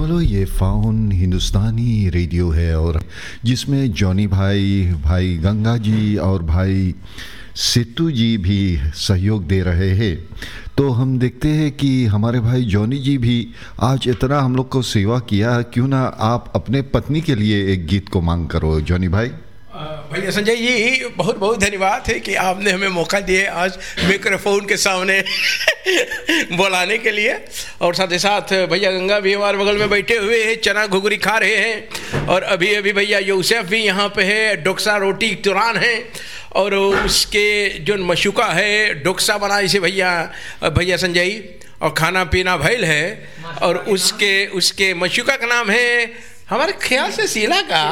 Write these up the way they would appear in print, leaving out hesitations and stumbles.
वालों, ये फाउन हिंदुस्तानी रेडियो है और जिसमें जॉनी भाई, भाई गंगा जी और भाई सिट्टू जी भी सहयोग दे रहे हैं। तो हम देखते हैं कि हमारे भाई जॉनी जी भी आज इतना हम लोग को सेवा किया, क्यों ना आप अपने पत्नी के लिए एक गीत को मांग करो जॉनी भाई। भैया संजय जी, बहुत बहुत धन्यवाद है कि आपने हमें मौका दिए आज माइक्रोफोन के सामने बोलाने के लिए। और साथ ही साथ भैया गंगा भी हमारे बगल में बैठे हुए हैं, चना घुघरी खा रहे हैं। और अभी अभी भैया यूसुफ भी यहाँ पे है, डोक्सा रोटी तुरान है। और उसके जो मशुका है, डोक्सा बना इसे भैया संजय, और खाना पीना भैल है। और उसके मशुका का नाम है हमारे ख्याल से शीला का।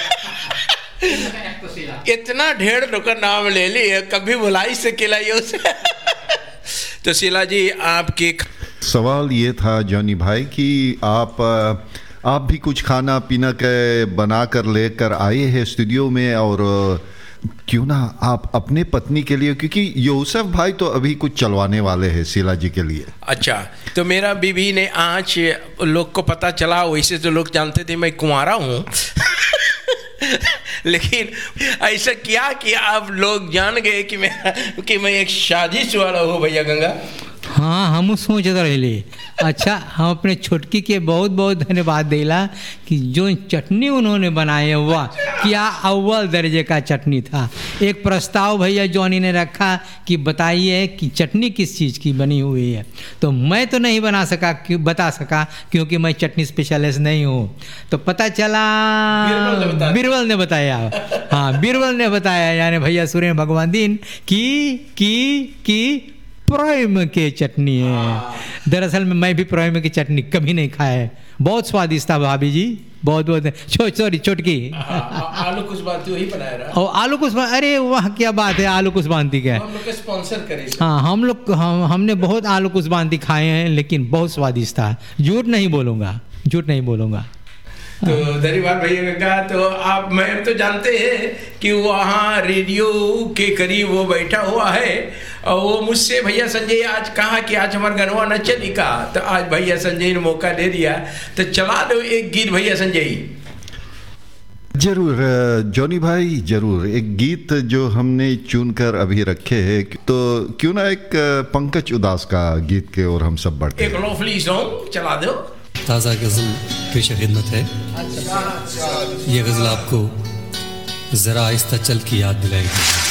इतना ढेर लोग का नाम ले लिए, कभी बुलाई से खिलाइए उसे। तो शीला जी, आपकी सवाल ये था जॉनी भाई कि आप भी कुछ खाना पीना के बना कर लेकर आए हैं स्टूडियो में, और क्यों ना आप अपने पत्नी के लिए, क्योंकि यूसुफ भाई तो अभी कुछ चलवाने वाले हैं शीला जी के लिए। अच्छा, तो मेरा बीवी ने आज लोग को पता चला, वैसे तो लोग जानते थे मैं कुंवारा हूँ लेकिन ऐसा किया कि आप लोग जान गए कि मैं एक शादीश वाला हूँ भैया गंगा। हाँ, हम सोच रहे। अच्छा, हम अपने छोटकी के बहुत बहुत धन्यवाद देला कि जो चटनी उन्होंने बनाई, वह क्या अव्वल दर्जे का चटनी था। एक प्रस्ताव भैया जॉनी ने रखा कि बताइए कि चटनी किस चीज़ की बनी हुई है। तो मैं तो नहीं बता सका क्योंकि मैं चटनी स्पेशलिस्ट नहीं हूँ। तो पता चला बीरबल ने बताया। हाँ, बीरबल ने बताया, यानी भैया सुरेंद्र भगवान दीन की प्रोयम के चटनी है। दरअसल में मैं भी प्रोयम की चटनी कभी नहीं खाया है। बहुत स्वादिष्ट था भाभी जी, बहुत सॉरी छोटकी। आलू कुसबांती वही बनाया रहा। और आलू कुसबांती, अरे वाह क्या बात है, आलू कुसबांती क्या हम लोग स्पॉन्सर करे। हाँ, हमने बहुत आलू कुसबांती खाए हैं, लेकिन बहुत स्वादिष्ट था। झूठ नहीं बोलूँगा। तो धन्यवाद भैया गंगा। तो आप मैं तो जानते हैं कि वहाँ रेडियो के करीब वो बैठा हुआ है, और वो मुझसे भैया संजय आज कहा कि आज हमारा गनवा न चली का। तो आज भैया संजय ने मौका दे दिया, तो चला दो एक गीत भैया संजय। जरूर जॉनी भाई, जरूर एक गीत जो हमने चुनकर अभी रखे हैं। तो क्यों ना एक पंकज उदास का गीत के और हम सब बढ़ते। एक लवली सॉन्ग चला दो। ताज़ा गज़ल पेश खिदमत है। ये गज़ल आपको ज़रा आहिस्ता चल की याद दिलाएगी।